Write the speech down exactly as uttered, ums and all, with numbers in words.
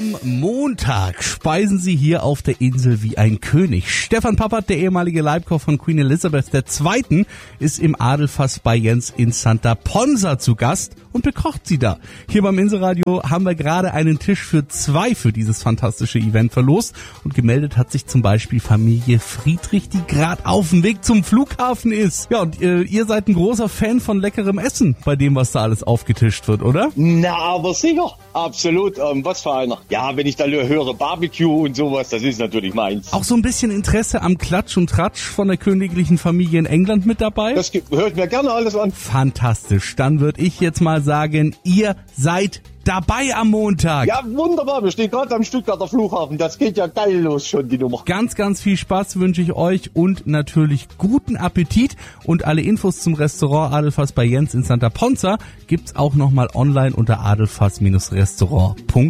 Am Montag speisen sie hier auf der Insel wie ein König. Stefan Pappert, der ehemalige Leibkoch von Queen Elizabeth der Zweiten, ist im Adelfass bei Jens in Santa Ponsa zu Gast und bekocht sie da. Hier beim Inselradio haben wir gerade einen Tisch für zwei für dieses fantastische Event verlost und gemeldet hat sich zum Beispiel Familie Friedrich, die gerade auf dem Weg zum Flughafen ist. Ja, und äh, ihr seid ein großer Fan von leckerem Essen bei dem, was da alles aufgetischt wird, oder? Na, aber sicher. Absolut. Ähm, was für einer. Ja, wenn ich da höre Barbecue und sowas, das ist natürlich meins. Auch so ein bisschen Interesse am Klatsch und Tratsch von der königlichen Familie in England mit dabei? Das hört mir gerne alles an. Fantastisch. Dann würde ich jetzt mal sagen, ihr seid dabei am Montag. Ja, wunderbar. Wir stehen gerade am Stuttgarter Flughafen. Das geht ja geil los schon, die Nummer. Ganz, ganz viel Spaß wünsche ich euch und natürlich guten Appetit. Und alle Infos zum Restaurant Adelfass bei Jens in Santa Ponsa gibt's auch nochmal online unter adelfass Restaurant punkt